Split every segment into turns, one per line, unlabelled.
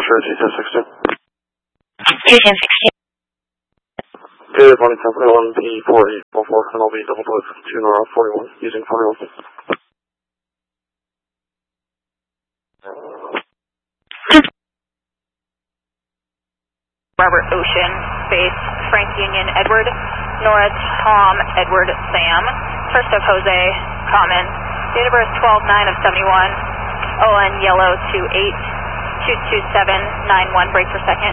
sure, 21016.
21016.
Good morning, Company 1P4844, and I'll be double with 2 Nora 41 using 41.
Robert Ocean, base Frank Union Edward, Nora Tom Edward Sam, first of Jose Common, date of birth 12/9 of 71, ON Yellow 28-22791, break per second.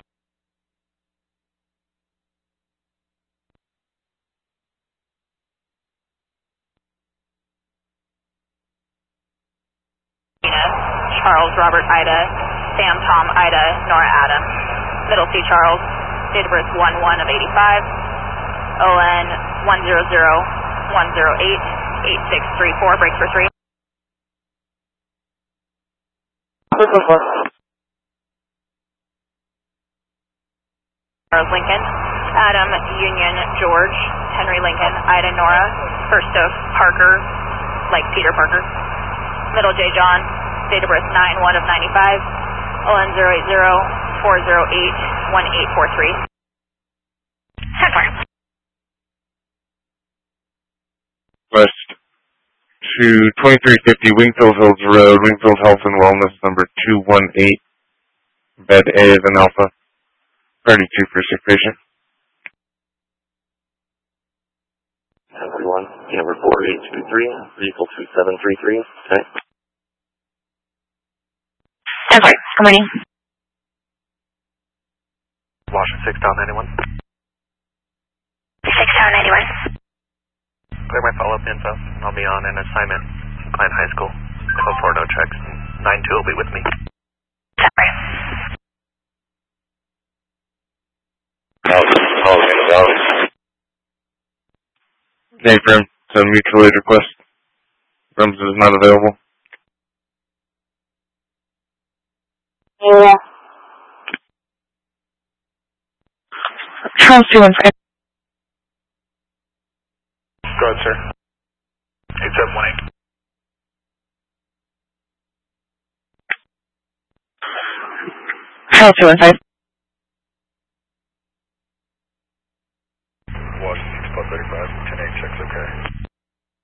Charles Robert Ida, Sam Tom Ida, Nora Adam, Middle C Charles, date of birth 1/1 of 85, ON 100-108-8634, break for 3. Charles Lincoln, Adam Union George, Henry Lincoln, Ida Nora, first of Parker, like Peter Parker, Middle J John, date of birth 9/1 of 95, ON 080-408-1843.
West to 2350 Wingfield Hills Road, Wingfield Health and Wellness, number 218, bed A is an alpha, 32 for sick patient.
Everyone, number 4823, vehicle 2733, okay.
Good morning.
Washington 6 down 91.
6 down 91.
Clear my follow-up info. I'll be on an assignment in Klein High School. 12-4, no checks. 9-2 will be with me.
Sorry.
Affirm, so mutual aid request. Rums is not available.
Yeah. Charles 215.
Go ahead, sir. 8718.
Charles 215.